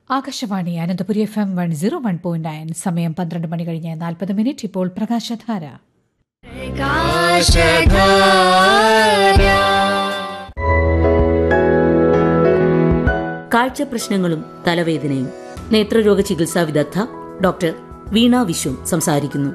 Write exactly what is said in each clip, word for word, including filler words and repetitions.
Akashvani Ananthapuri F M one zero one point nine. സമയം പന്ത്രണ്ട് മണി കഴിഞ്ഞ് നാൽപ്പത് മിനിറ്റ്. ഇപ്പോൾ പ്രകാശധാര. കാഴ്ച പ്രശ്നങ്ങളും തലവേദനയും നേത്രരോഗ ചികിത്സാ വിദഗ്ധ ഡോക്ടർ വീണ വിശ്വം സംസാരിക്കുന്നു.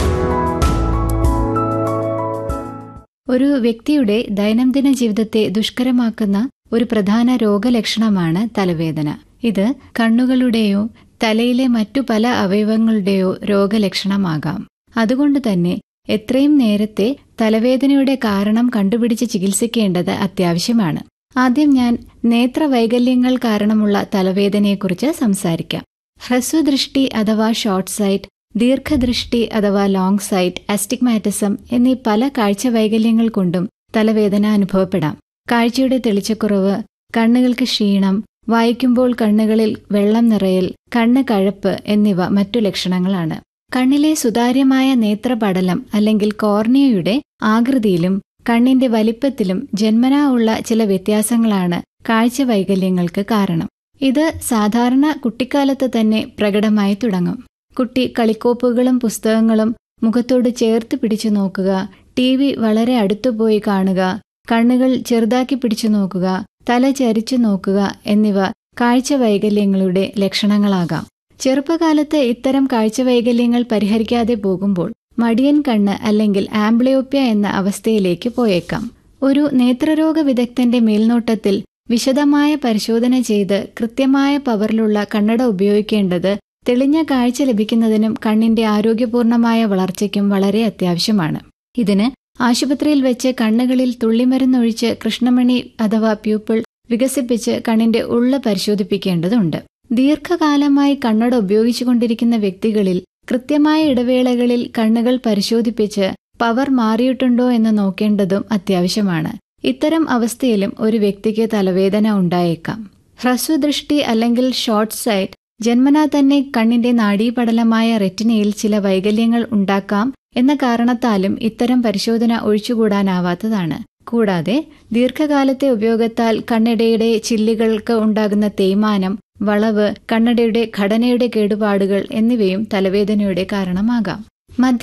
ഒരു വ്യക്തിയുടെ ദൈനംദിന ജീവിതത്തെ ദുഷ്കരമാക്കുന്ന ഒരു പ്രധാന രോഗലക്ഷണമാണ് തലവേദന. ഇത് കണ്ണുകളുടെയോ തലയിലെ മറ്റു പല അവയവങ്ങളുടെയോ രോഗലക്ഷണമാകാം. അതുകൊണ്ട് തന്നെ എത്രയും നേരത്തെ തലവേദനയുടെ കാരണം കണ്ടുപിടിച്ച് ചികിത്സിക്കേണ്ടത് അത്യാവശ്യമാണ്. ആദ്യം ഞാൻ നേത്രവൈകല്യങ്ങൾ കാരണമുള്ള തലവേദനയെക്കുറിച്ച് സംസാരിക്കാം. ഹ്രസ്വദൃഷ്ടി അഥവാ ഷോർട്ട് സൈറ്റ്, ദീർഘദൃഷ്ടി അഥവാ ലോങ് സൈറ്റ്, അസ്റ്റിഗ്മാറ്റിസം എന്നീ പല കാഴ്ച വൈകല്യങ്ങൾ കൊണ്ടും തലവേദന അനുഭവപ്പെടാം. കാഴ്ചയുടെ തെളിച്ചക്കുറവ്, കണ്ണുകൾക്ക് ക്ഷീണം, വായിക്കുമ്പോൾ കണ്ണുകളിൽ വെള്ളം നിറയൽ, കണ്ണ് കഴപ്പ് എന്നിവ മറ്റു ലക്ഷണങ്ങളാണ്. കണ്ണിലെ സുതാര്യമായ നേത്രപടലം അല്ലെങ്കിൽ കോർണിയയുടെ ആകൃതിയിലും കണ്ണിന്റെ വലിപ്പത്തിലും ജന്മനാ ഉള്ള ചില വ്യത്യാസങ്ങളാണ് കാഴ്ച വൈകല്യങ്ങൾക്ക് കാരണം. ഇത് സാധാരണ കുട്ടിക്കാലത്ത് തന്നെ പ്രകടമായി തുടങ്ങും. കുട്ടി കളിക്കോപ്പുകളും പുസ്തകങ്ങളും മുഖത്തോട് ചേർത്ത് പിടിച്ചു നോക്കുക, ടി വി വളരെ അടുത്തുപോയി കാണുക, കണ്ണുകൾ ചെറുതാക്കി പിടിച്ചു നോക്കുക, തല ചരിച്ചു നോക്കുക എന്നിവ കാഴ്ച വൈകല്യങ്ങളുടെ ലക്ഷണങ്ങളാകാം. ചെറുപ്പകാലത്ത് ഇത്തരം കാഴ്ച വൈകല്യങ്ങൾ പരിഹരിക്കാതെ പോകുമ്പോൾ മടിയൻ കണ്ണ് അല്ലെങ്കിൽ ആംബ്ലിയോപ്യ എന്ന അവസ്ഥയിലേക്ക് പോയേക്കാം. ഒരു നേത്രരോഗ വിദഗ്ധന്റെ മേൽനോട്ടത്തിൽ വിശദമായ പരിശോധന ചെയ്ത് കൃത്യമായ പവറിലുള്ള കണ്ണട ഉപയോഗിക്കേണ്ടത് തെളിഞ്ഞ കാഴ്ച ലഭിക്കുന്നതിനും കണ്ണിന്റെ ആരോഗ്യപൂർണമായ വളർച്ചയ്ക്കും വളരെ അത്യാവശ്യമാണ്. ഇതിന് ആശുപത്രിയിൽ വെച്ച് കണ്ണുകളിൽ തുള്ളിമരുന്നൊഴിച്ച് കൃഷ്ണമണി അഥവാ പ്യൂപ്പിൾ വികസിപ്പിച്ച് കണ്ണിന്റെ ഉള്ള് പരിശോധിപ്പിക്കേണ്ടതുണ്ട്. ദീർഘകാലമായി കണ്ണട ഉപയോഗിച്ചുകൊണ്ടിരിക്കുന്ന വ്യക്തികളിൽ കൃത്യമായ ഇടവേളകളിൽ കണ്ണുകൾ പരിശോധിപ്പിച്ച് പവർ മാറിയിട്ടുണ്ടോ എന്ന് നോക്കേണ്ടതും അത്യാവശ്യമാണ്. ഇത്തരം അവസ്ഥയിലും ഒരു വ്യക്തിക്ക് തലവേദന ഉണ്ടായേക്കാം. ഹ്രസ്വദൃഷ്ടി അല്ലെങ്കിൽ ഷോർട്ട് സൈറ്റ് ജന്മനാ തന്നെ കണ്ണിന്റെ നാഡീപടലമായ റെറ്റിനയിൽ ചില വൈകല്യങ്ങൾ ഉണ്ടാക്കാം എന്ന കാരണത്താലും ഇത്തരം പരിശോധന ഒഴിച്ചുകൂടാനാവാത്തതാണ്. കൂടാതെ ദീർഘകാലത്തെ ഉപയോഗത്താൽ കണ്ണടയുടെ ചില്ലുകൾക്ക് ഉണ്ടാകുന്ന തേയ്മാനം, വളവ്, കണ്ണടയുടെ ഘടനയുടെ കേടുപാടുകൾ എന്നിവയും തലവേദനയുടെ കാരണമാകാം.